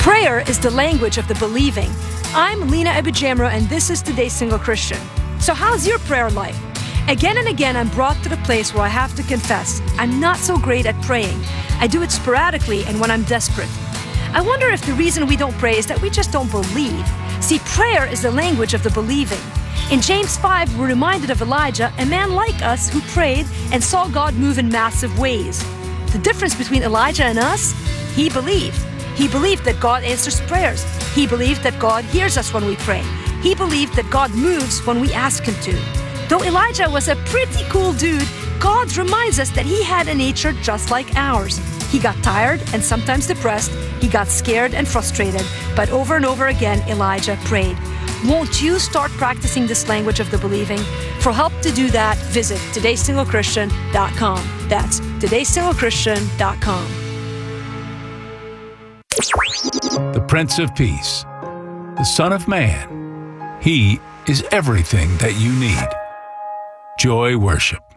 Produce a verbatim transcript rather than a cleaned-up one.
Prayer is the language of the believing. I'm Lena Abujamra, and this is Today's Single Christian. So how's your prayer life? Again and again, I'm brought to the place where I have to confess I'm not so great at praying. I do it sporadically and when I'm desperate. I wonder if the reason we don't pray is that we just don't believe. See, prayer is the language of the believing. In James five, we're reminded of Elijah, a man like us who prayed and saw God move in massive ways. The difference between Elijah and us? He believed. He believed that God answers prayers. He believed that God hears us when we pray. He believed that God moves when we ask Him to. Though Elijah was a pretty cool dude, God reminds us that he had a nature just like ours. He got tired and sometimes depressed. He got scared and frustrated. But over and over again, Elijah prayed. Won't you start practicing this language of the believing? For help to do that, visit todays single christian dot com. That's todays single christian dot com. The Prince of Peace, the Son of Man. He is everything that you need. Joy Worship.